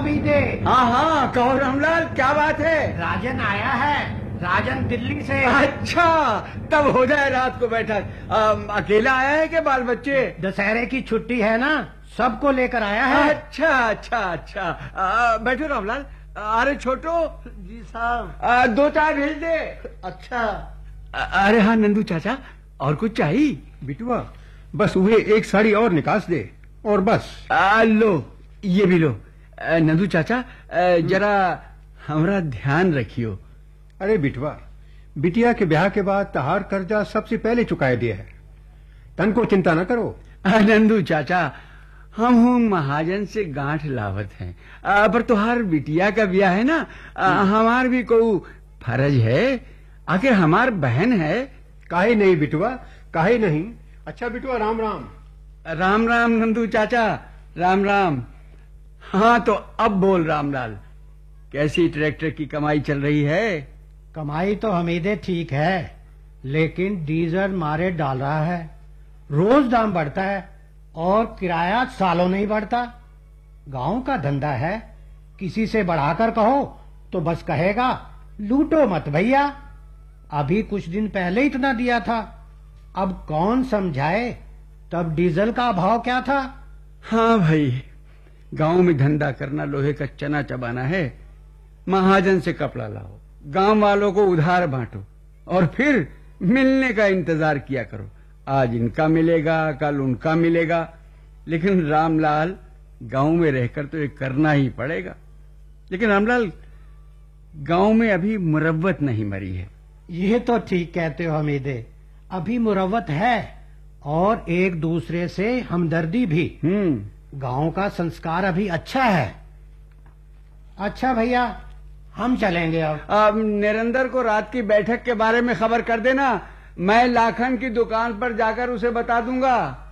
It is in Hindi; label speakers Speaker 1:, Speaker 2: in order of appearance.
Speaker 1: हमीदे।
Speaker 2: हाँ हाँ, कहो रामलाल, क्या बात है?
Speaker 1: राजन आया है, राजन दिल्ली से।
Speaker 2: अच्छा, तब हो जाए रात को बैठक। अकेला आया है कि बाल बच्चे?
Speaker 1: दशहरे की छुट्टी है ना, सबको लेकर आया है।
Speaker 2: अच्छा अच्छा अच्छा, बैठो रामलाल। अरे छोटो।
Speaker 1: जी साहब।
Speaker 2: 2 चाय भेज दे।
Speaker 1: अच्छा।
Speaker 2: अरे हाँ नंदू चाचा, और कुछ चाहिए?
Speaker 3: बिटुआ, बस वह एक साड़ी और निकास दे और बस।
Speaker 2: लो, ये भी लो। नंदू चाचा, जरा हमारा ध्यान रखियो।
Speaker 3: अरे बिटवा, बिटिया के ब्याह के बाद तहार कर्जा सबसे पहले चुकाए दिया है, तन को चिंता न करो।
Speaker 2: नंदू चाचा, हम हूँ महाजन से गांठ लावत हैं, पर तुहार बिटिया का ब्याह है ना, हमार भी कोई फर्ज है, आखिर हमार बहन है।
Speaker 3: काहे नहीं बिटवा, काहे नहीं। अच्छा बिटवा, राम राम।
Speaker 2: राम राम नंदू चाचा, राम राम। हाँ तो अब बोल रामलाल, कैसी ट्रैक्टर की कमाई चल रही है?
Speaker 1: कमाई तो हमीदे ठीक है, लेकिन डीजल मारे डाल रहा है, रोज दाम बढ़ता है और किराया सालों नहीं बढ़ता। गांव का धंधा है, किसी से बढ़ाकर कहो तो बस कहेगा लूटो मत भैया। अभी कुछ दिन पहले इतना दिया था, अब कौन समझाए तब डीजल का भाव क्या था।
Speaker 2: हाँ भाई, गांव में धंधा करना लोहे का चना चबाना है। महाजन से कपड़ा लाओ, गांव वालों को उधार बांटो और फिर मिलने का इंतजार किया करो। आज इनका मिलेगा, कल उनका मिलेगा, लेकिन रामलाल गांव में रहकर तो ये करना ही पड़ेगा। लेकिन रामलाल, गांव में अभी मुरव्वत नहीं मरी है।
Speaker 1: ये तो ठीक कहते हो हमीदे, अभी मुरव्वत है और एक दूसरे से हमदर्दी भी। गांव का संस्कार अभी अच्छा है। अच्छा भैया, हम चलेंगे अब।
Speaker 2: निरंदर को रात की बैठक के बारे में खबर कर देना, मैं लाखन की दुकान पर जाकर उसे बता दूंगा।